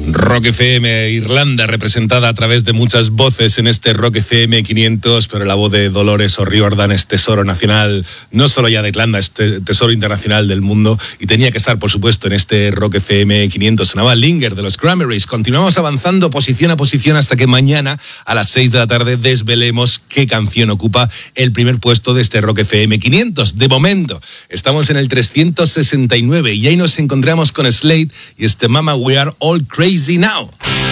Rock FM Irlanda, representada a través de muchas voces en este Rock FM 500, pero la voz de Dolores O'Riordan es tesoro nacional, no solo ya de Irlanda, es tesoro internacional del mundo, y tenía que estar, por supuesto, en este Rock FM 500. Sonaba Linger de los Cranberries. Continuamos avanzando posición a posición hasta que mañana a las 6 de la tarde desvelemos qué canción ocupa el primer puesto de este Rock FM 500. De momento, estamos en el 369 y ahí nos encontramos con Slade y este Mama We Are All Crazy Now.